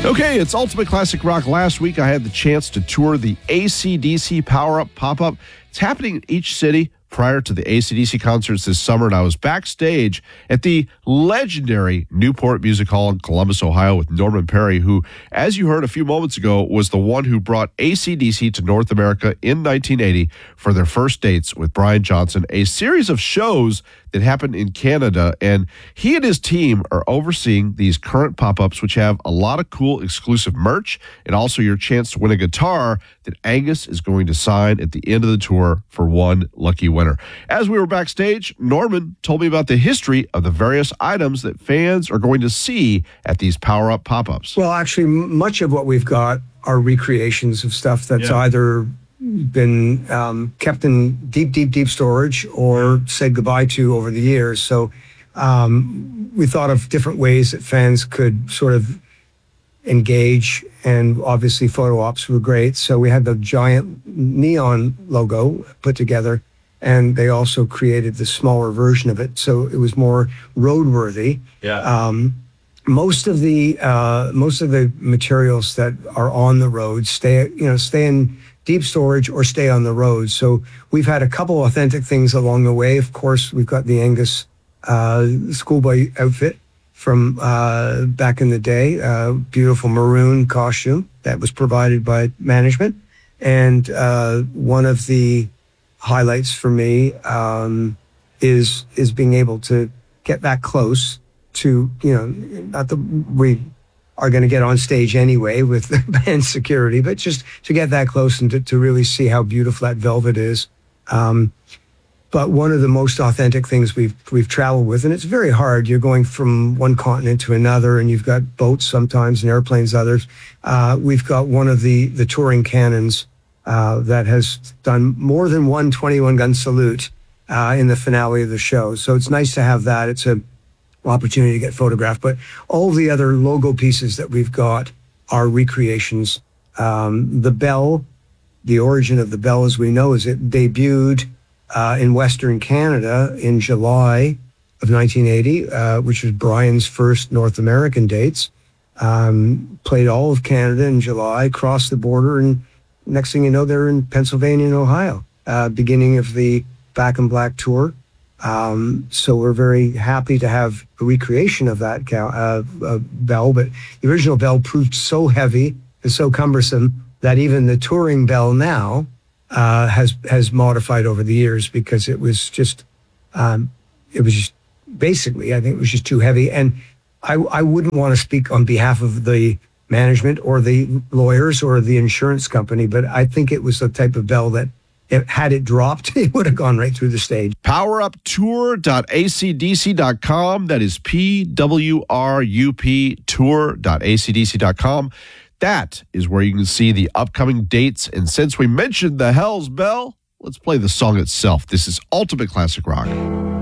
Okay, it's Ultimate Classic Rock. Last week, I had the chance to tour the AC/DC Power Up pop-up. It's happening in each city prior to the AC/DC concerts this summer, and I was backstage at the legendary Newport Music Hall in Columbus, Ohio, with Norman Perry, who, as you heard a few moments ago, was the one who brought AC/DC to North America in 1980 for their first dates with Brian Johnson, a series of shows that happened in Canada, and he and his team are overseeing these current pop-ups, which have a lot of cool exclusive merch and also your chance to win a guitar that Angus is going to sign at the end of the tour for one lucky winner. As we were backstage, Norman told me about the history of the various items that fans are going to see at these power-up pop-ups. Well, actually, much of what we've got are recreations of stuff that's either been kept in deep storage or said goodbye to over the years. So we thought of different ways that fans could sort of engage, and obviously photo ops were great. So we had the giant neon logo put together, and they also created the smaller version of it, so it was more roadworthy. Most of the materials that are on the road stay in deep storage or stay on the road. So we've had a couple authentic things along the way. Of course, we've got the Angus schoolboy outfit from back in the day, beautiful maroon costume that was provided by management. And one of the highlights for me is being able to get that close to, not that we are going to get on stage anyway with the band security, but just to get that close and to really see how beautiful that velvet is. But one of the most authentic things we've traveled with, and it's very hard. You're going from one continent to another, and you've got boats sometimes and airplanes others. We've got one of the touring cannons that has done more than one 21-gun salute in the finale of the show. So it's nice to have that. It's an opportunity to get photographed. But all the other logo pieces that we've got are recreations. The bell, the origin of the bell, as we know, is it debuted in Western Canada in July of 1980, which was Brian's first North American dates. Played all of Canada in July, crossed the border, and next thing you know, they're in Pennsylvania and Ohio, beginning of the Back in Black tour. So we're very happy to have a recreation of that bell, but the original bell proved so heavy and so cumbersome that even the touring bell now has modified over the years, because it was just basically, I think it was just too heavy. And I wouldn't want to speak on behalf of the management or the lawyers or the insurance company, but I think it was the type of bell that had it dropped, it would have gone right through the stage. Poweruptour.acdc.com. That is PWRUP tour.acdc.com. That is where you can see the upcoming dates. And since we mentioned the Hell's Bell, let's play the song itself. This is Ultimate Classic Rock.